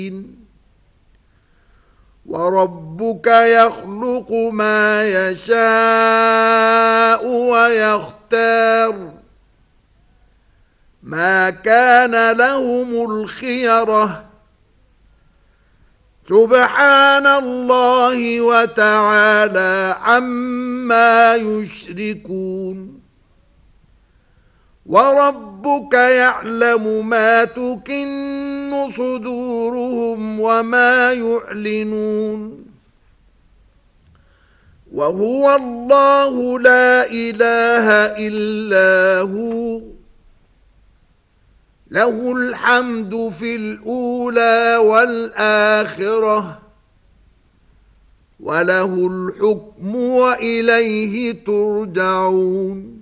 وربك يخلق ما يشاء ويختار ما كان لهم الخيرة سبحان الله وتعالى عما يشركون وربك يعلم ما تكن صدورهم وما يعلنون وهو الله لا إله إلا هو له الحمد في الأولى والآخرة وله الحكم وإليه ترجعون